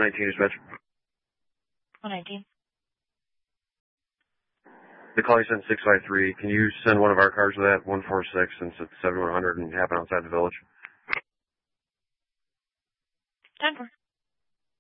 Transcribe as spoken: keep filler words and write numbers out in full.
one nineteen dispatch. one nineteen. The call you sent six five three. Can you send one of our cars to that one four six since it's seventy-one hundred and happened outside the village? ten four.